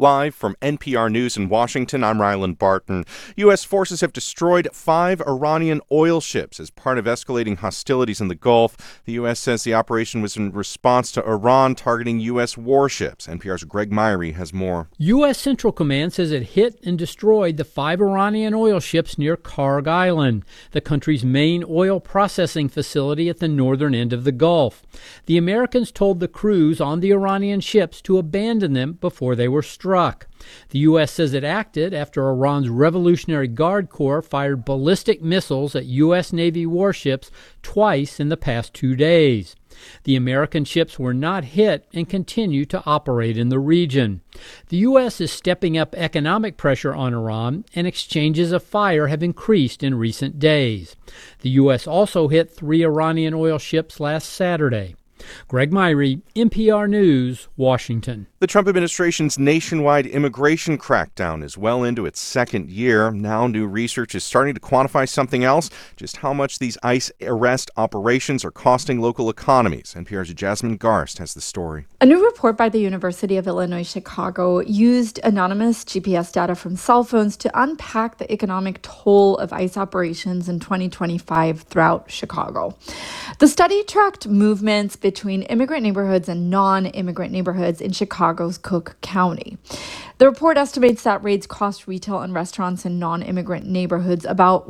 Live from NPR News in Washington, I'm Rylan Barton. U.S. forces have destroyed 5 Iranian oil ships as part of escalating hostilities in the Gulf. The U.S. says the operation was in response to Iran targeting U.S. warships. NPR's Greg Myrie has more. U.S. Central Command says it hit and destroyed the 5 Iranian oil ships near Karg Island, the country's main oil processing facility at the northern end of the Gulf. The Americans told the crews on the Iranian ships to abandon them before they were struck. The U.S. says it acted after Iran's Revolutionary Guard Corps fired ballistic missiles at U.S. Navy warships twice in the past 2 days. The American ships were not hit and continue to operate in the region. The U.S. is stepping up economic pressure on Iran, and exchanges of fire have increased in recent days. The U.S. also hit 3 Iranian oil ships last Saturday. Greg Myrie, NPR News, Washington. The Trump administration's nationwide immigration crackdown is well into its second year. Now new research is starting to quantify something else, just how much these ICE arrest operations are costing local economies. NPR's Jasmine Garst has the story. A new report by the University of Illinois Chicago used anonymous GPS data from cell phones to unpack the economic toll of ICE operations in 2025 throughout Chicago. The study tracked movements between immigrant neighborhoods and non-immigrant neighborhoods in Chicago's Cook County. The report estimates that raids cost retail and restaurants in non-immigrant neighborhoods about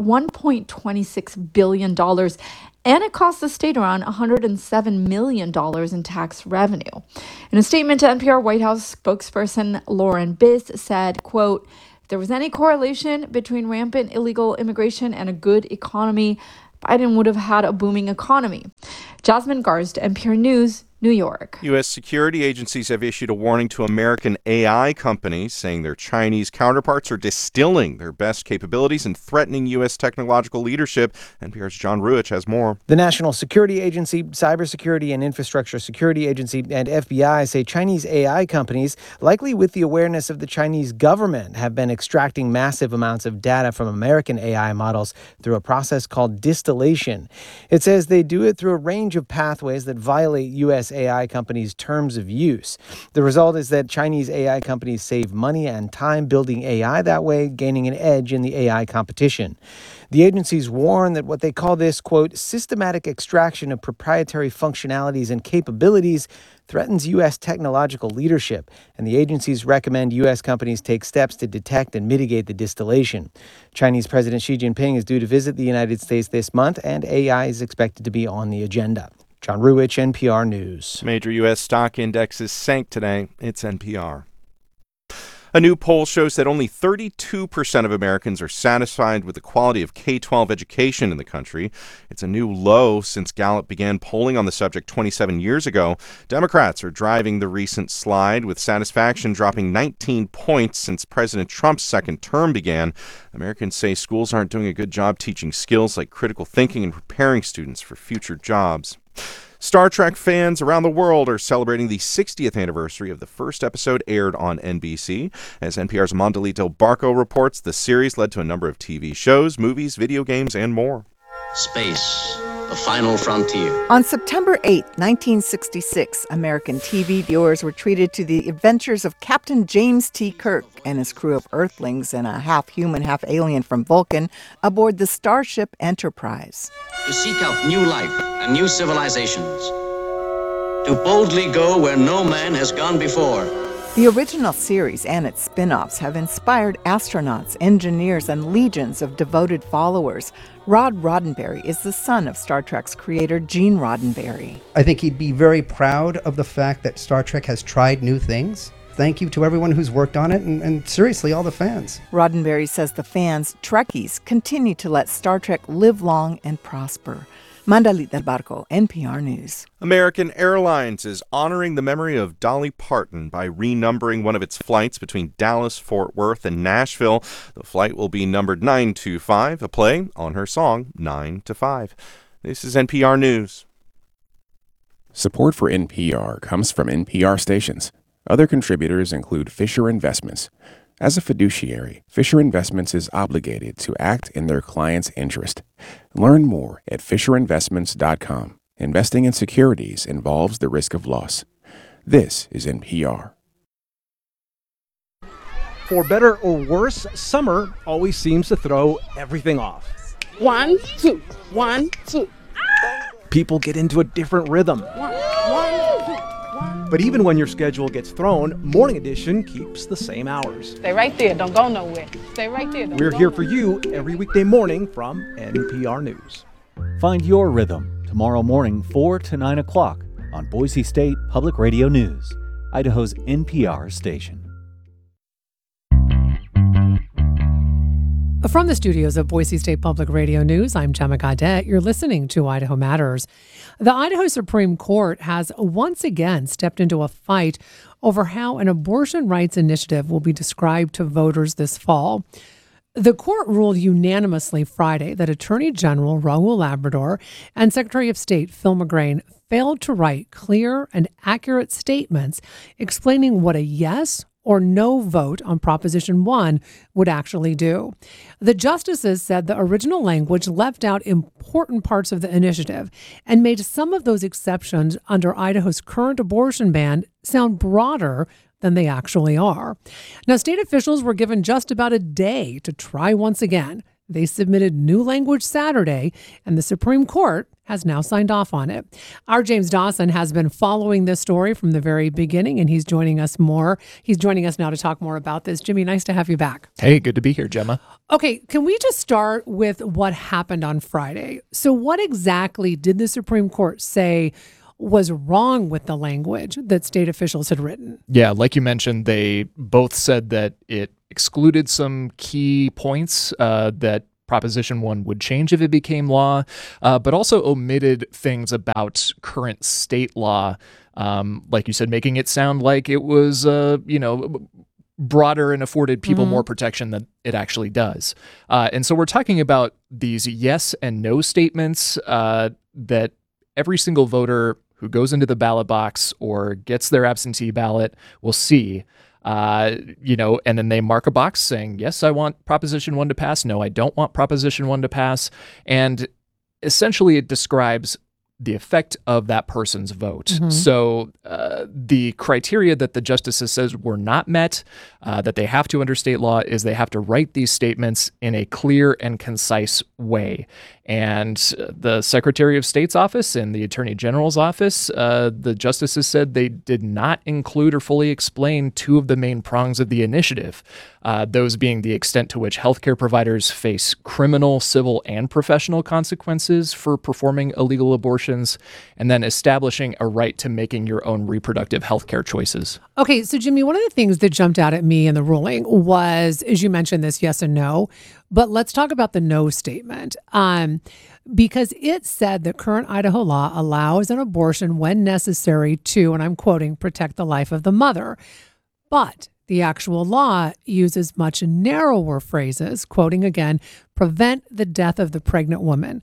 $1.26 billion, and it cost the state around $107 million in tax revenue. In a statement to NPR, White House spokesperson Lauren Biss said, quote, "If there was any correlation between rampant illegal immigration and a good economy, Biden would have had a booming economy." Jasmine Garst, NPR News, New York. U.S. security agencies have issued a warning to American AI companies, saying their Chinese counterparts are distilling their best capabilities and threatening U.S. technological leadership. NPR's John Ruich has more. The National Security Agency, Cybersecurity and Infrastructure Security Agency, and FBI say Chinese AI companies, likely with the awareness of the Chinese government, have been extracting massive amounts of data from American AI models through a process called distillation. It says they do it through a range of pathways that violate U.S. AI companies' terms of use. The result is that Chinese AI companies save money and time building AI that way, gaining an edge in the AI competition. The agencies warn that what they call this, quote, systematic extraction of proprietary functionalities and capabilities threatens U.S. technological leadership, and the agencies recommend U.S. companies take steps to detect and mitigate the distillation. Chinese President Xi Jinping is due to visit the United States this month, and AI is expected to be on the agenda. John Ruich, NPR News. Major U.S. stock indexes sank today. It's NPR. A new poll shows that only 32% of Americans are satisfied with the quality of K-12 education in the country. It's a new low since Gallup began polling on the subject 27 years ago. Democrats are driving the recent slide, with satisfaction dropping 19 points since President Trump's second term began. Americans say schools aren't doing a good job teaching skills like critical thinking and preparing students for future jobs. Star Trek fans around the world are celebrating the 60th anniversary of the first episode aired on NBC. As NPR's Mondelito Barco reports, the series led to a number of TV shows, movies, video games, and more. Space, the final frontier. On September 8, 1966, American TV viewers were treated to the adventures of Captain James T. Kirk and his crew of Earthlings and a half-human, half-alien from Vulcan aboard the Starship Enterprise. To seek out new life and new civilizations. To boldly go where no man has gone before. The original series and its spin-offs have inspired astronauts, engineers, and legions of devoted followers. Rod Roddenberry is the son of Star Trek's creator, Gene Roddenberry. I think he'd be very proud of the fact that Star Trek has tried new things. Thank you to everyone who's worked on it, and seriously, all the fans. Roddenberry says the fans, Trekkies, continue to let Star Trek live long and prosper. Mandalit del Barco, NPR News. American Airlines is honoring the memory of Dolly Parton by renumbering one of its flights between Dallas, Fort Worth, and Nashville. The flight will be numbered 925, a play on her song 9 to 5. This is NPR News. Support for NPR comes from NPR stations. Other contributors include Fisher Investments. As a fiduciary, Fisher Investments is obligated to act in their client's interest. Learn more at FisherInvestments.com. Investing in securities involves the risk of loss. This is NPR. For better or worse, summer always seems to throw everything off. 1, 2, 1, 2. People get into a different rhythm. 1, 2, 1. But even when your schedule gets thrown, Morning Edition keeps the same hours. Stay right there. Don't go nowhere. Stay right there. We're here for you every weekday morning from NPR News. Find your rhythm tomorrow morning 4 to 9 o'clock on Boise State Public Radio News, Idaho's NPR station. From the studios of Boise State Public Radio News, I'm Gemma Gaudet. You're listening to Idaho Matters. The Idaho Supreme Court has once again stepped into a fight over how an abortion rights initiative will be described to voters this fall. The court ruled unanimously Friday that Attorney General Raul Labrador and Secretary of State Phil McGrain failed to write clear and accurate statements explaining what a yes or no vote on Proposition 1 would actually do. The justices said the original language left out important parts of the initiative and made some of those exceptions under Idaho's current abortion ban sound broader than they actually are. Now, state officials were given just about a day to try once again. They submitted new language Saturday, and the Supreme Court has now signed off on it. Our James Dawson has been following this story from the very beginning, and he's joining us more. He's joining us now to talk more about this. Jimmy, nice to have you back. Hey, good to be here, Gemma. Okay, can we just start with what happened on Friday? So what exactly did the Supreme Court say was wrong with the language that state officials had written? Yeah, like you mentioned, they both said that it excluded some key points that Proposition 1 would change if it became law, but also omitted things about current state law, like you said, making it sound like it was, broader and afforded people more protection than it actually does. And so we're talking about these yes and no statements that every single voter who goes into the ballot box or gets their absentee ballot will see. And then they mark a box saying, yes, I want Proposition 1 to pass. No, I don't want Proposition 1 to pass. And essentially it describes the effect of that person's vote. Mm-hmm. So the criteria that the justices says were not met, that they have to under state law, is they have to write these statements in a clear and concise way. And the Secretary of State's office and the Attorney General's office, the justices said they did not include or fully explain two of the main prongs of the initiative, those being the extent to which healthcare providers face criminal, civil, and professional consequences for performing illegal abortions, and then establishing a right to making your own reproductive healthcare choices. Okay, so Jimmy, one of the things that jumped out at me in the ruling was, as you mentioned, this yes and no. But let's talk about the no statement, because it said that current Idaho law allows an abortion when necessary to, and I'm quoting, protect the life of the mother. But the actual law uses much narrower phrases, quoting again, prevent the death of the pregnant woman.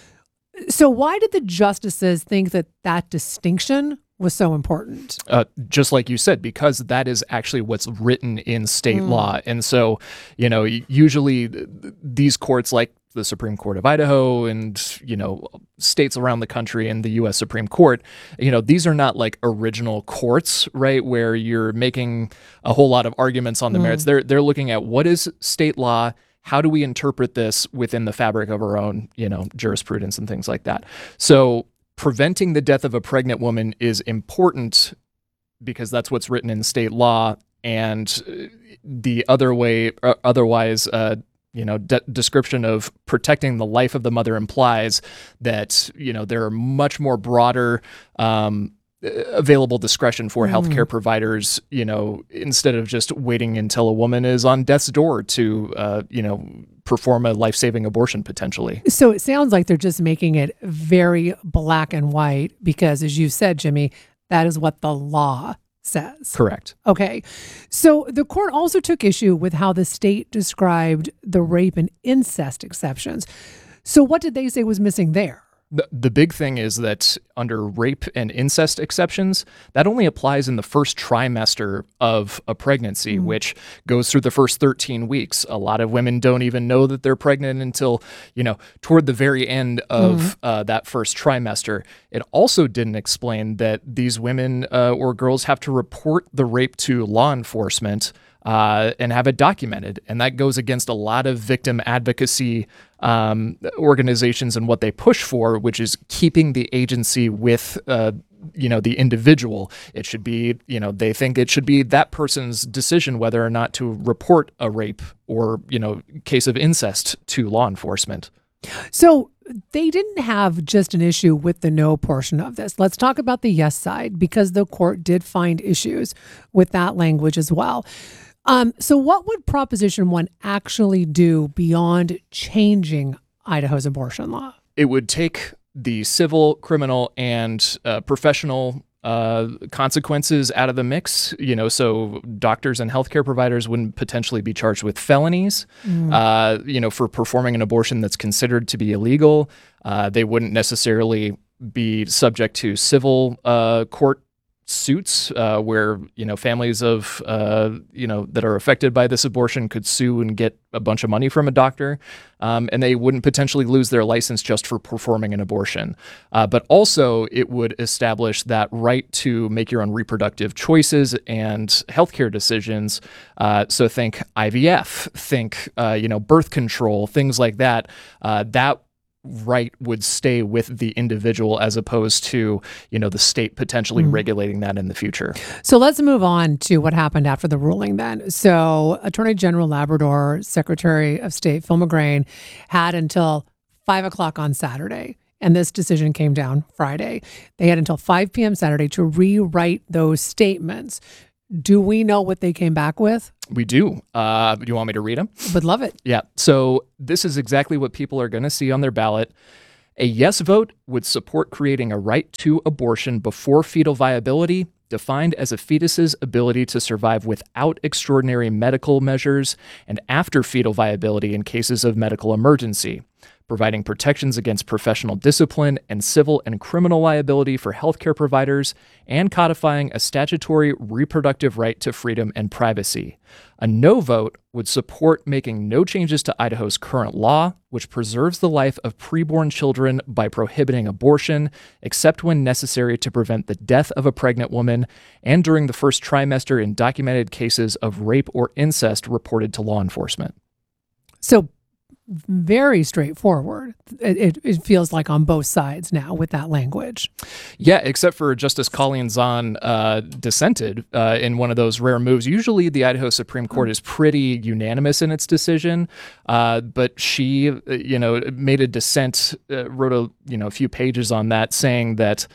So why did the justices think that that distinction was so important? Just like you said, because that is actually what's written in state law. And so, usually these courts, like the Supreme Court of Idaho and, states around the country and the U.S. Supreme Court, these are not like original courts, right, where you're making a whole lot of arguments on the merits. They're looking at what is state law, how do we interpret this within the fabric of our own, jurisprudence and things like that. So preventing the death of a pregnant woman is important because that's what's written in state law, and the otherwise, description of protecting the life of the mother implies that, there are much more broader available discretion for healthcare providers, instead of just waiting until a woman is on death's door to, perform a life-saving abortion potentially. So it sounds like they're just making it very black and white because, as you said, Jimmy, that is what the law says. Correct. Okay. So the court also took issue with how the state described the rape and incest exceptions. So what did they say was missing there? The big thing is that under rape and incest exceptions, that only applies in the first trimester of a pregnancy, which goes through the first 13 weeks. A lot of women don't even know that they're pregnant until, toward the very end of that first trimester. It also didn't explain that these women or girls have to report the rape to law enforcement and have it documented. And that goes against a lot of victim advocacy organizations and what they push for, which is keeping the agency with the individual. It should be, they think it should be that person's decision whether or not to report a rape or, case of incest to law enforcement. So they didn't have just an issue with the no portion of this. Let's talk about the yes side, because the court did find issues with that language as well. So what would Proposition 1 actually do beyond changing Idaho's abortion law? It would take the civil, criminal, and professional consequences out of the mix. So doctors and healthcare providers wouldn't potentially be charged with felonies, for performing an abortion that's considered to be illegal. They wouldn't necessarily be subject to civil court suits where families of that are affected by this abortion could sue and get a bunch of money from a doctor, and they wouldn't potentially lose their license just for performing an abortion. But also it would establish that right to make your own reproductive choices and healthcare decisions. So think IVF, think birth control, things like that. That right would stay with the individual as opposed to, the state potentially regulating that in the future. So let's move on to what happened after the ruling then. So Attorney General Labrador, Secretary of State Phil McGrain had until 5 o'clock on Saturday, and this decision came down Friday. They had until 5 p.m. Saturday to rewrite those statements. Do we know what they came back with? We do. Do you want me to read them? Would love it. Yeah. So this is exactly what people are going to see on their ballot. A yes vote would support creating a right to abortion before fetal viability, defined as a fetus's ability to survive without extraordinary medical measures, and after fetal viability in cases of medical emergency, providing protections against professional discipline and civil and criminal liability for healthcare providers, and codifying a statutory reproductive right to freedom and privacy. A no vote would support making no changes to Idaho's current law, which preserves the life of preborn children by prohibiting abortion, except when necessary to prevent the death of a pregnant woman, and during the first trimester in documented cases of rape or incest reported to law enforcement. So very straightforward. It feels like on both sides now with that language. Yeah, except for Justice Colleen Zahn dissented in one of those rare moves. Usually the Idaho Supreme Court is pretty unanimous in its decision, but she, made a dissent, wrote a few pages on that saying that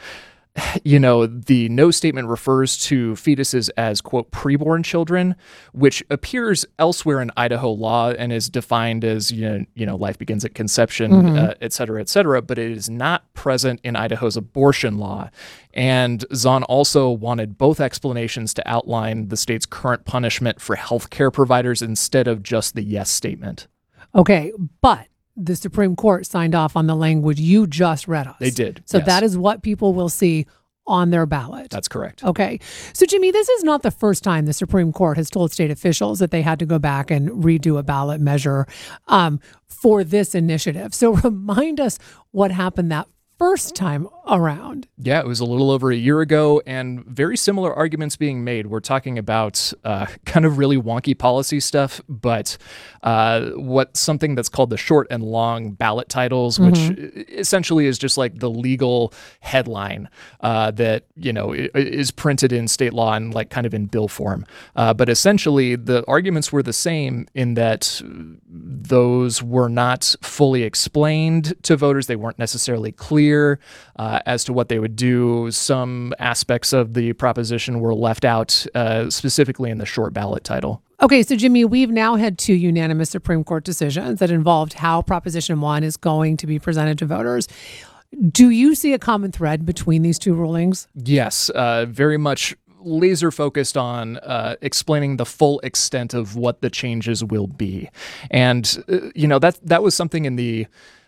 the no statement refers to fetuses as, quote, preborn children, which appears elsewhere in Idaho law and is defined as, life begins at conception, et cetera, but it is not present in Idaho's abortion law. And Zahn also wanted both explanations to outline the state's current punishment for healthcare providers instead of just the yes statement. Okay, but the Supreme Court signed off on the language you just read us. They did. So yes. That is what people will see on their ballot. That's correct. Okay. So, Jimmy, this is not the first time the Supreme Court has told state officials that they had to go back and redo a ballot measure for this initiative. So remind us what happened that first time around. Yeah, it was a little over a year ago, and very similar arguments being made. We're talking about kind of really wonky policy stuff, but something that's called the short and long ballot titles, which essentially is just like the legal headline that is printed in state law and like kind of in bill form. But essentially, the arguments were the same in that those were not fully explained to voters. They weren't necessarily clear as to what they would do. Some aspects of the proposition were left out, specifically in the short ballot title. Okay, so Jimmy, we've now had 2 unanimous Supreme Court decisions that involved how Proposition 1 is going to be presented to voters. Do you see a common thread between these 2 rulings? Yes, very much laser focused on explaining the full extent of what the changes will be. And, that was something in the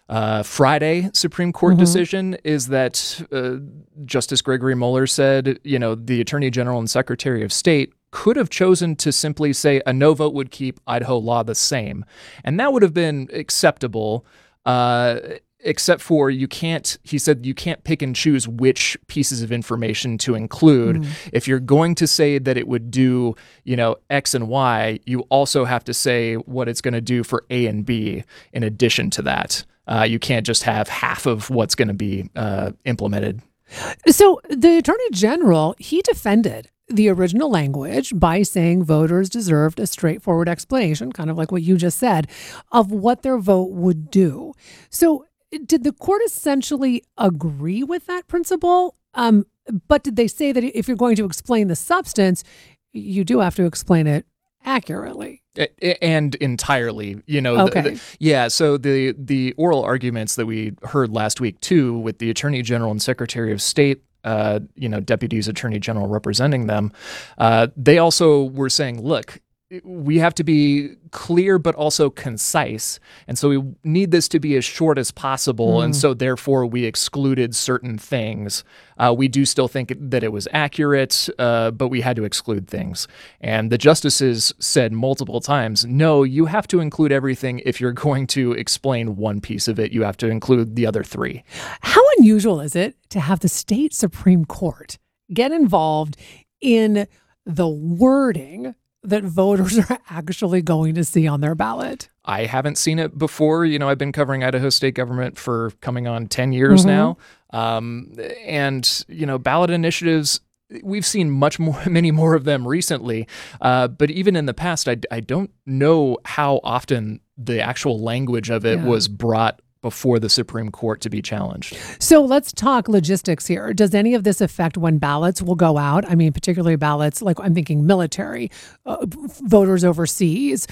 Friday Supreme Court decision is that Justice Gregory Mueller said, the Attorney General and Secretary of State could have chosen to simply say a no vote would keep Idaho law the same. And that would have been acceptable, except for he said you can't pick and choose which pieces of information to include. If you're going to say that it would do, X and Y, you also have to say what it's going to do for A and B in addition to that. You can't just have half of what's going to be implemented. So the Attorney General, he defended the original language by saying voters deserved a straightforward explanation, kind of like what you just said, of what their vote would do. So did the court essentially agree with that principle? But did they say that if you're going to explain the substance, you do have to explain it accurately? And entirely, Okay. So the oral arguments that we heard last week too, with the Attorney General and Secretary of State, deputies Attorney General representing them, they also were saying, look, we have to be clear but also concise, and so we need this to be as short as possible, and so therefore we excluded certain things. We do still think that it was accurate, but we had to exclude things. And the justices said multiple times, no, you have to include everything. If you're going to explain one piece of it, you have to include the other three. How unusual is it to have the state Supreme Court get involved in the wording that voters are actually going to see on their ballot? I haven't seen it before. I've been covering Idaho state government for coming on 10 years now. And ballot initiatives, we've seen many more of them recently. But even in the past, I don't know how often the actual language of it was brought before the Supreme Court to be challenged. So let's talk logistics here. Does any of this affect when ballots will go out? I mean, particularly ballots, like I'm thinking military, voters overseas.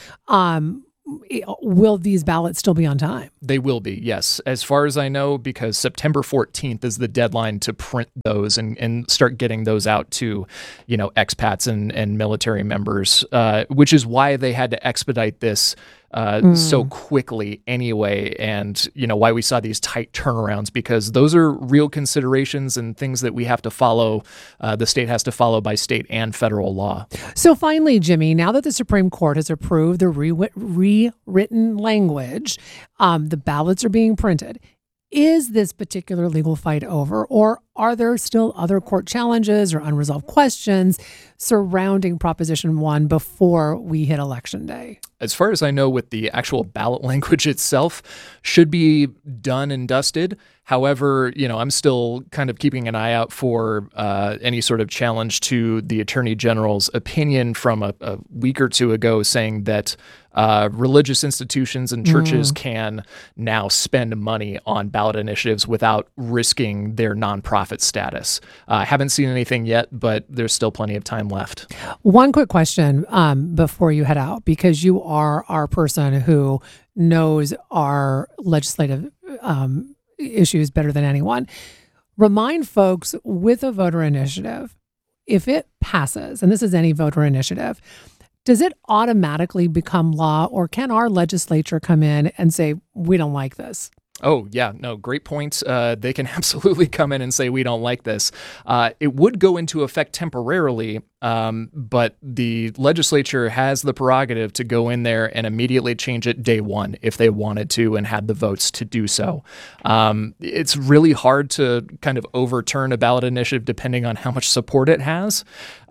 Will these ballots still be on time? They will be, yes. As far as I know, because September 14th is the deadline to print those and start getting those out to, expats and military members, which is why they had to expedite this so quickly anyway, and why we saw these tight turnarounds, because those are real considerations and things that we have to follow, the state has to follow by state and federal law. So finally, Jimmy, now that the Supreme Court has approved the rewritten language, the ballots are being printed. Is this particular legal fight over, or are there still other court challenges or unresolved questions surrounding Proposition 1 before we hit Election Day? As far as I know, with the actual ballot language itself, should be done and dusted. However, I'm still kind of keeping an eye out for any sort of challenge to the Attorney General's opinion from a week or two ago, saying that religious institutions and churches can now spend money on ballot initiatives without risking their nonprofit status. I haven't seen anything yet, but there's still plenty of time left. One quick question before you head out, because you are our person who knows our legislative issues better than anyone. Remind folks, with a voter initiative, if it passes, and this is any voter initiative, does it automatically become law, or can our legislature come in and say, we don't like this? Oh, yeah. No, great point. They can absolutely come in and say, we don't like this. It would go into effect temporarily, but the legislature has the prerogative to go in there and immediately change it day one if they wanted to and had the votes to do so. It's really hard to kind of overturn a ballot initiative depending on how much support it has.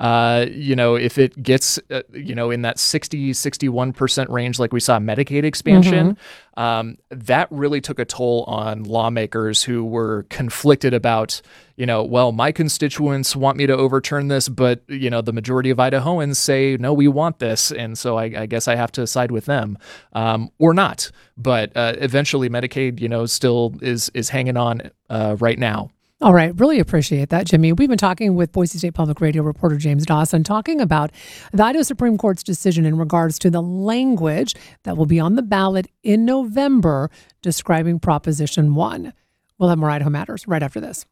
If it gets, in that 60-61% range, like we saw Medicaid expansion, that really took a toll on lawmakers who were conflicted about, my constituents want me to overturn this, but, the majority of Idahoans say, no, we want this. And so I guess I have to side with them or not. But eventually Medicaid, still is hanging on right now. All right. Really appreciate that, Jimmy. We've been talking with Boise State Public Radio reporter James Dawson, talking about the Idaho Supreme Court's decision in regards to the language that will be on the ballot in November describing Proposition 1. We'll have more Idaho Matters right after this.